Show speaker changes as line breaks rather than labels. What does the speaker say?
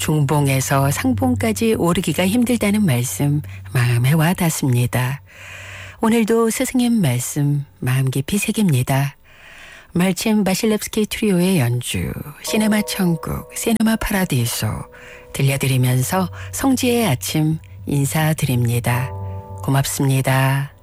중봉에서 상봉까지 오르기가 힘들다는 말씀 마음에 와 닿습니다. 오늘도 스승님 말씀 마음 깊이 새깁니다. 말침 바실렙스키 트리오의 연주 시네마 천국 시네마 파라디소 들려드리면서 성지의 아침 인사드립니다. 고맙습니다.